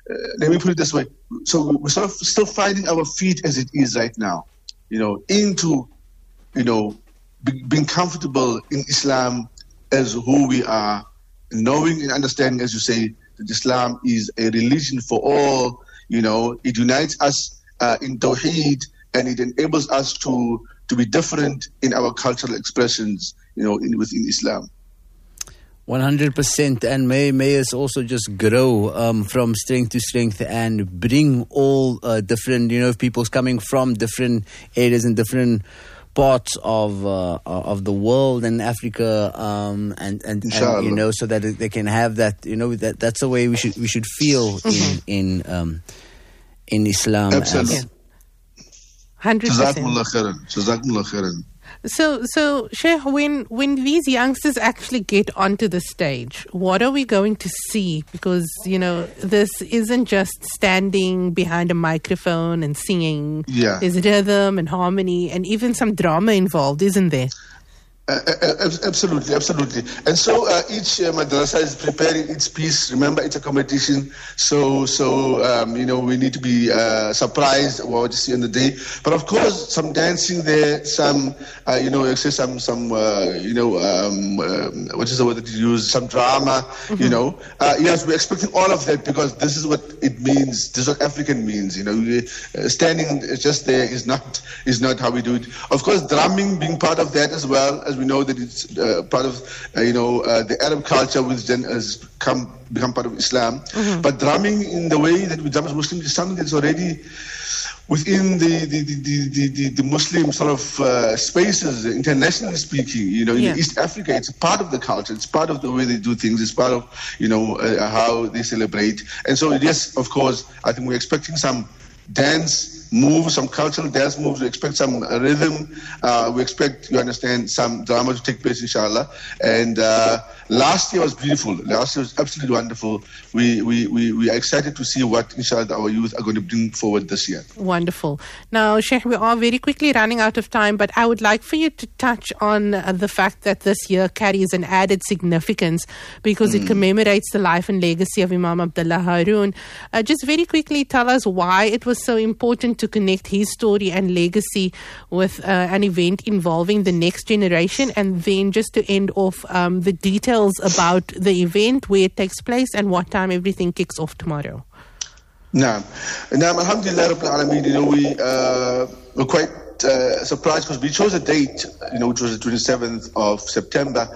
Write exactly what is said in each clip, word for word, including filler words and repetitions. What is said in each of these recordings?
let me put it this way. So we're sort of still finding our feet as it is right now, you know, into, you know, be, being comfortable in Islam as who we are, knowing and understanding, as you say, that Islam is a religion for all. You know, it unites us uh, in Tawheed, and it enables us to to be different in our cultural expressions, you know, in, within Islam. one hundred percent, and may may us also just grow um, from strength to strength and bring all uh, different, you know, people's coming from different areas and different parts of uh, of the world and Africa, um, and, and, and you know, so that they can have that, you know, that that's the way we should we should feel in in um, in Islam. Absolutely. Hundred percent. So, so Sheikh, when when these youngsters actually get onto the stage, what are we going to see? Because, you know, this isn't just standing behind a microphone and singing. Yeah. There's rhythm and harmony and even some drama involved, isn't there? Uh, uh, absolutely, absolutely. And so uh, each uh, madrasa is preparing its piece. Remember, it's a competition, so so um, you know, we need to be uh, surprised about what you see on the day. But of course, some dancing there, some uh, you know, some some uh, you know, um, um, what is the word that you use? Some drama, mm-hmm. you know. Uh, yes, we're expecting all of that because this is what it means. This is what African means. You know, we, uh, standing just there is not is not how we do it. Of course, drumming being part of that as well. As we know that it's uh, part of, uh, you know, uh, the Arab culture, which then has come become part of Islam. Mm-hmm. But drumming in the way that we drum as Muslims is something that's already within the the, the, the, the, the Muslim sort of uh, spaces, internationally speaking. You know, in yeah. East Africa, it's part of the culture. It's part of the way they do things. It's part of, you know, uh, how they celebrate. And so, yes, of course, I think we're expecting some dance moves, some cultural dance moves. We expect some uh, rhythm. Uh, we expect, you understand, some drama to take place, inshallah. And uh, last year was beautiful. Last year was absolutely wonderful. We, we, we, we are excited to see what, inshallah, our youth are going to bring forward this year. Wonderful. Now, Sheikh, we are very quickly running out of time, but I would like for you to touch on uh, the fact that this year carries an added significance because mm. it commemorates the life and legacy of Imam Abdullah Haroon. Uh, just very quickly tell us why it was so important to connect his story and legacy with uh, an event involving the next generation, and then just to end off um, the details about the event, where it takes place and what time everything kicks off tomorrow. Naam. Naam, alhamdulillah rabbil alameen. You know, we uh, were quite uh, surprised because we chose a date, you know, which was the twenty-seventh of September.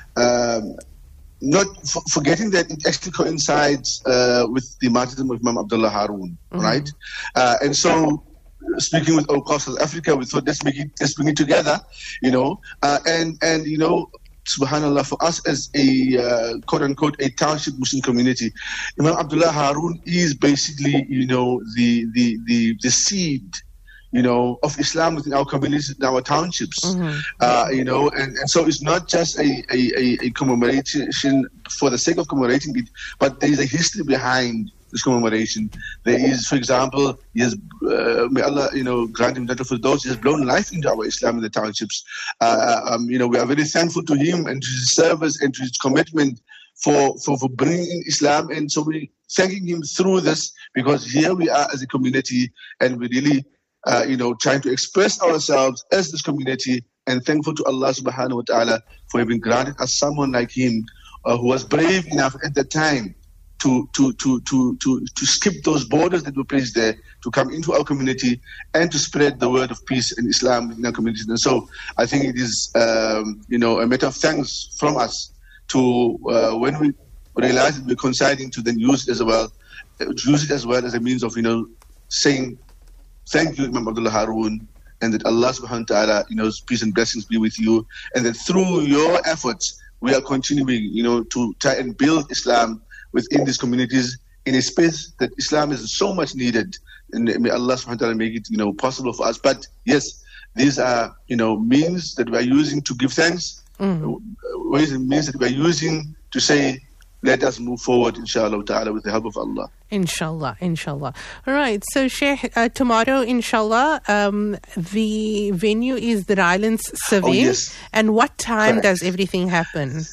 Um, Not f- forgetting that it actually coincides uh, with the martyrdom of Imam Abdullah Haroon, mm-hmm. right? Uh, and so, speaking with Awqaf South Africa, we thought let's make it, let's bring it together, you know, uh, and and you know, subhanallah, for us as a uh, quote unquote a township Muslim community, Imam Abdullah Haroon is basically, you know, the the the the seed, you know, of Islam within our communities, in our townships, mm-hmm. uh, you know, and, and so it's not just a, a, a commemoration for the sake of commemorating it, but there is a history behind this commemoration. There is, for example, he has, uh, may Allah, you know, grant him that for those, he has blown life into our Islam in the townships. Uh, um, you know, we are very thankful to him and to his service and to his commitment for, for, for bringing Islam. And so we're thanking him through this because here we are as a community and we really Uh, you know, trying to express ourselves as this community and thankful to Allah subhanahu wa ta'ala for having granted us someone like him uh, who was brave enough at that time to, to, to, to, to, to skip those borders that were placed there, to come into our community and to spread the word of peace and Islam in our communities. And so I think it is, um, you know, a matter of thanks from us to, uh, when we realize that we're coinciding, to then use it as well, use it as well as a means of, you know, saying, thank you, Imam Abdullah Haroon, and that Allah subhanahu wa ta'ala, you know, peace and blessings be with you. And that through your efforts, we are continuing, you know, to try and build Islam within these communities in a space that Islam is so much needed. And may Allah subhanahu wa ta'ala make it, you know, possible for us. But yes, these are, you know, means that we are using to give thanks, mm. ways and means that we are using to say, let us move forward, inshallah ta'ala, with the help of Allah. Inshallah, inshallah. All right. So, Sheikh, uh, tomorrow, inshallah, um, the venue is the Rylands Survey. Oh, yes. And what time Correct. does everything happen?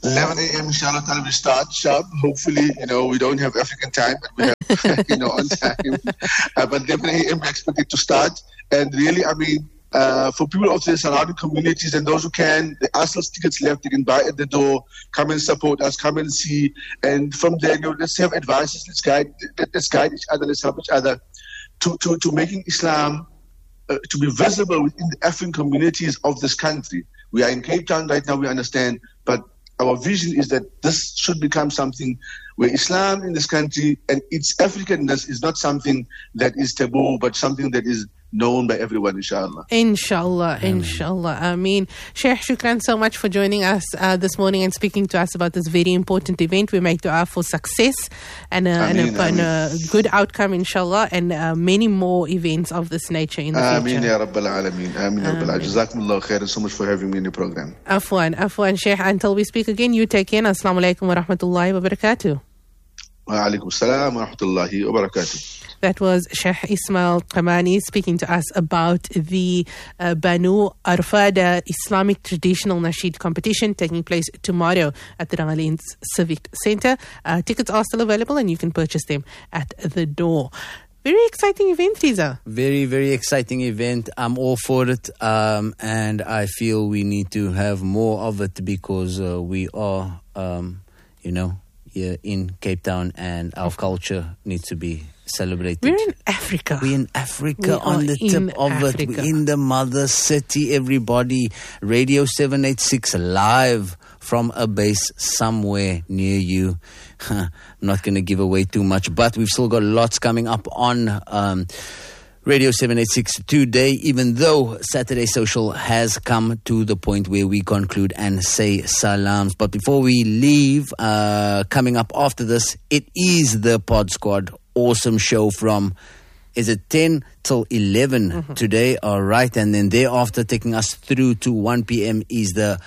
eleven a.m. inshallah ta'ala we start sharp. Hopefully, you know, we don't have African time, but we have, you know, on time. Uh, but eleven a.m. we expect it to start. And really, I mean, uh, for people of the surrounding communities and those who can, there are still tickets left. You can buy at the door. Come and support us. Come and see. And from there, you know, let's have advices. Let's guide. Let's guide each other. Let's help each other to to, to making Islam uh, to be visible within the African communities of this country. We are in Cape Town right now. We understand, but our vision is that this should become something where Islam in this country and its Africanness is not something that is taboo, but something that is known by everyone, inshallah. Inshallah, inshallah. I mean, Sheikh, shukran so much for joining us uh, this morning and speaking to us about this very important event. We make dua for success and a, Ameen, and a, and a good outcome, inshallah, and uh, many more events of this nature in the Ameen, future. ya Rabbil Alameen. Ameen, ya Rabbil Alameen. Jazakumullah khairan so much for having me in your program. Afwan, Afwan, Sheikh. Until we speak again, you take care. Assalamu alaikum wa rahmatullahi wa barakatuh. Wa alaikum salam wa rahmatullahi wa barakatuh. That was Sheikh Ismail Qamani speaking to us about the uh, Banu Arfada Islamic Traditional Nasheed competition taking place tomorrow at the Rangalanes Civic Centre. Uh, tickets are still available and you can purchase them at the door. Very exciting event, Riza. Very, very exciting event. I'm all for it. Um, and I feel we need to have more of it because uh, we are, um, you know, here in Cape Town and our culture needs to be celebrated. We're in Africa. We're in Africa, We on are the tip in of Africa. it. We're in the mother city, everybody. Radio seven eighty-six live from a base somewhere near you. I'm not going to give away too much, but we've still got lots coming up on um, Radio seven eighty-six today, even though Saturday Social has come to the point where we conclude and say salams. But before we leave, uh, coming up after this, it is the Pod Squad. Awesome show from, is it ten till eleven mm-hmm. today? All right. And then thereafter, taking us through to one p.m. is the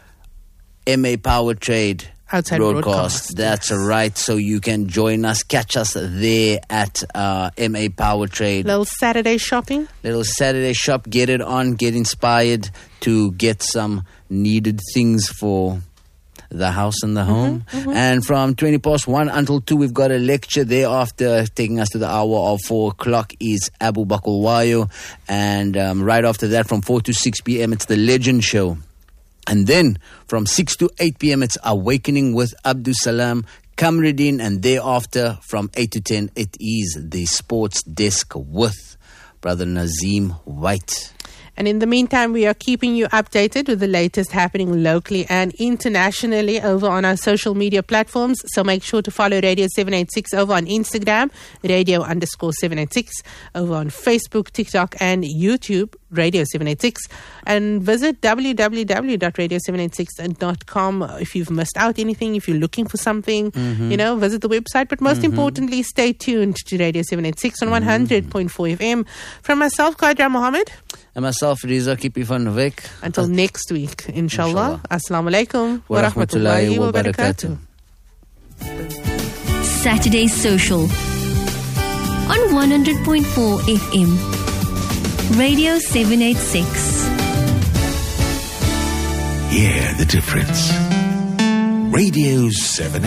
M A Power Trade Outside broadcast. broadcast. That's right. So you can join us, catch us there at uh, M A Power Trade. Little Saturday shopping. Little Saturday shop. Get it on. Get inspired to get some needed things for the house and the home. Mm-hmm, mm-hmm. And from twenty past one until two, we've got a lecture. Thereafter, taking us to the hour of four o'clock is Abu Bakr Wayo. And um, right after that, from four to six p.m., it's the Legend Show. And then from six to eight p.m., it's Awakening with Abdul Salam Kamruddin. And thereafter, from eight to ten, it is the Sports Desk with Brother Nazim White. And in the meantime, we are keeping you updated with the latest happening locally and internationally over on our social media platforms. So make sure to follow Radio seven eighty-six over on Instagram, radio underscore seven eighty-six, over on Facebook, TikTok, and YouTube, Radio seven eighty-six. And visit w w w dot radio seven eighty-six dot com if you've missed out anything, if you're looking for something, mm-hmm. you know, visit the website. But most mm-hmm. importantly, stay tuned to Radio seven eighty-six on one hundred point four F M. From myself, Qadra Mohammed. And myself, Riza Kipi van Vek. Until next week, inshallah. Assalamu alaikum wa rahmatullahi wa barakatuh. Saturday Social on one hundred point four F M. Radio seven eighty-six. Hear the difference. Radio seven